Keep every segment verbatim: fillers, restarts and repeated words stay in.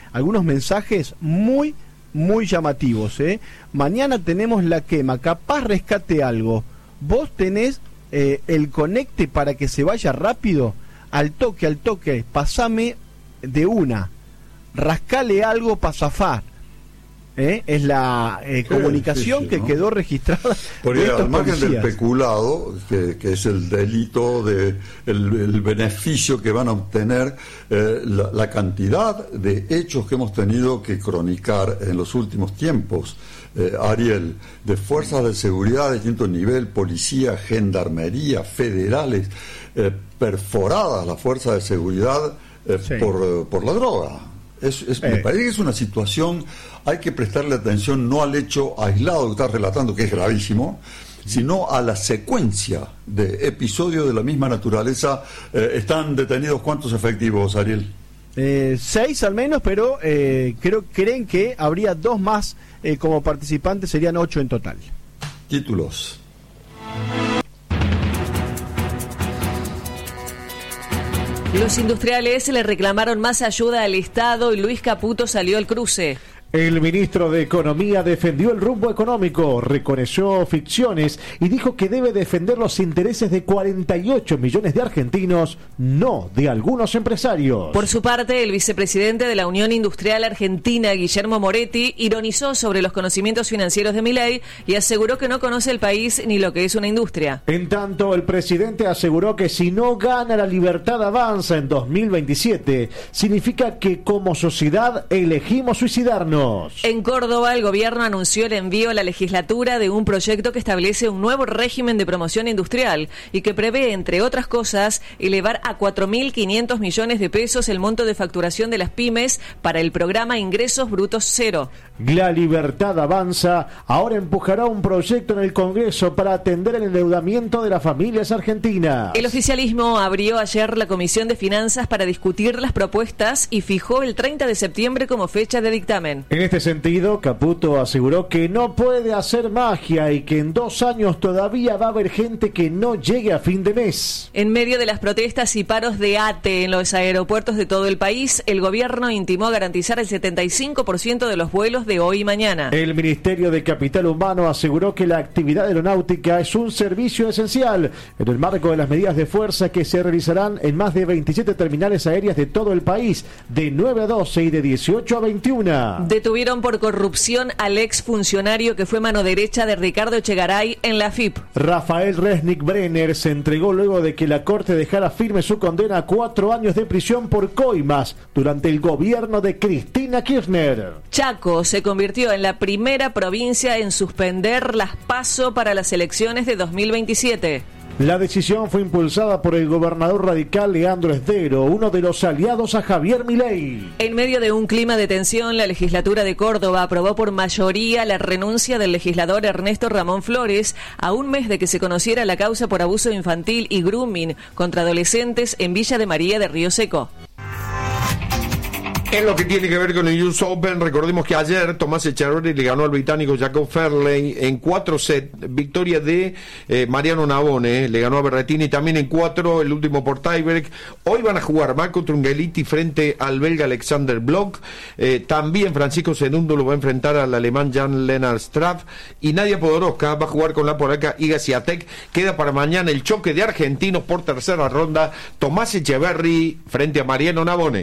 algunos mensajes muy, muy llamativos, ¿eh? Mañana tenemos la quema, capaz rescate algo. Vos tenés eh, el conecte para que se vaya rápido, al toque, al toque, pasame de una, rascale algo para zafar. ¿Eh? Es la eh, comunicación sí, sí, sí, que ¿no? quedó registrada. Porque de al margen policías. del peculado, que, que es el delito, de el, el beneficio que van a obtener, eh, la, la cantidad de hechos que hemos tenido que cronicar en los últimos tiempos, eh, Ariel, de fuerzas de seguridad de distinto nivel, policía, gendarmería, federales, eh, perforadas las fuerzas de seguridad eh, sí. por, por la droga. Es, es, eh. Me parece que es una situación, hay que prestarle atención no al hecho aislado que estás relatando, que es gravísimo, sino a la secuencia de episodios de la misma naturaleza. Eh, ¿Están detenidos cuántos efectivos, Ariel? Eh, seis al menos, pero eh, creo creen que habría dos más eh, como participantes, serían ocho en total. Títulos. Los industriales le reclamaron más ayuda al Estado y Luis Caputo salió al cruce. El ministro de Economía defendió el rumbo económico, reconoció ficciones y dijo que debe defender los intereses de cuarenta y ocho millones de argentinos, no de algunos empresarios. Por su parte, el vicepresidente de la Unión Industrial Argentina, Guillermo Moretti, ironizó sobre los conocimientos financieros de Milei y aseguró que no conoce el país ni lo que es una industria. En tanto, el presidente aseguró que si no gana la Libertad Avanza en dos mil veintisiete, significa que como sociedad elegimos suicidarnos. En Córdoba, el gobierno anunció el envío a la legislatura de un proyecto que establece un nuevo régimen de promoción industrial y que prevé, entre otras cosas, elevar a cuatro mil quinientos millones de pesos el monto de facturación de las pymes para el programa Ingresos Brutos Cero. La Libertad Avanza ahora empujará un proyecto en el Congreso para atender el endeudamiento de las familias argentinas. El oficialismo abrió ayer la Comisión de Finanzas para discutir las propuestas y fijó el treinta de septiembre como fecha de dictamen. En este sentido, Caputo aseguró que no puede hacer magia y que en dos años todavía va a haber gente que no llegue a fin de mes. En medio de las protestas y paros de A T E en los aeropuertos de todo el país, el gobierno intimó garantizar el setenta y cinco por ciento de los vuelos de hoy y mañana. El Ministerio de Capital Humano aseguró que la actividad aeronáutica es un servicio esencial en el marco de las medidas de fuerza que se realizarán en más de veintisiete terminales aéreas de todo el país, de nueve a doce y de dieciocho a veintiuno. Detuvieron por corrupción al exfuncionario que fue mano derecha de Ricardo Echegaray en la F I P. Rafael Resnick Brenner se entregó luego de que la Corte dejara firme su condena a cuatro años de prisión por coimas durante el gobierno de Cristina Kirchner. Chaco se convirtió en la primera provincia en suspender las PASO para las elecciones de dos mil veintisiete. La decisión fue impulsada por el gobernador radical Leandro Esdero, uno de los aliados a Javier Milei. En medio de un clima de tensión, la legislatura de Córdoba aprobó por mayoría la renuncia del legislador Ernesto Ramón Flores a un mes de que se conociera la causa por abuso infantil y grooming contra adolescentes en Villa de María de Río Seco. En lo que tiene que ver con el U S Open, recordemos que ayer Tomás Echeverry le ganó al británico Jacob Fairley en cuatro sets, victoria de eh, Mariano Navone, le ganó a Berrettini también en cuatro, el último por tiebreak. Hoy van a jugar Marco Trungeliti frente al belga Alexander Bloch, eh, también Francisco Cerundo lo va a enfrentar al alemán Jan-Lennart Straff y Nadia Podoroska va a jugar con la polaca Iga Swiatek. Queda para mañana el choque de argentinos por tercera ronda, Tomás Echeverry frente a Mariano Navone.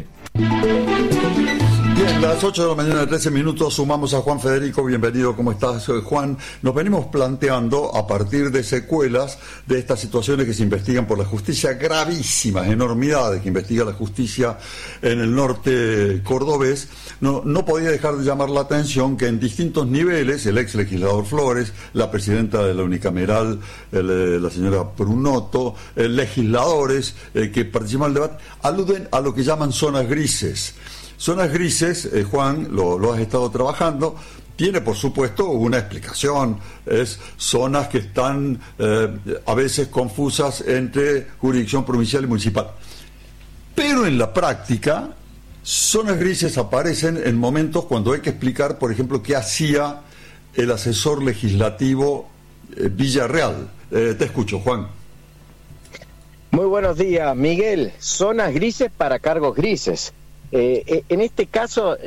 Bien, las ocho de la mañana, trece minutos, sumamos a Juan Federico. Bienvenido, ¿cómo estás, Juan? Nos venimos planteando, a partir de secuelas de estas situaciones que se investigan por la justicia, gravísimas, enormidades que investiga la justicia en el norte cordobés, no, no podía dejar de llamar la atención que en distintos niveles, el ex legislador Flores, la presidenta de la unicameral, el, la señora Brunotto, eh, legisladores eh, que participan del debate, aluden a lo que llaman zonas grises. Zonas grises, eh, Juan, lo, lo has estado trabajando, tiene por supuesto una explicación, es zonas que están eh, a veces confusas entre jurisdicción provincial y municipal. Pero en la práctica, zonas grises aparecen en momentos cuando hay que explicar, por ejemplo, qué hacía el asesor legislativo eh, Villarreal. Eh, te escucho, Juan. Muy buenos días, Miguel. Zonas grises para cargos grises. Eh, en este caso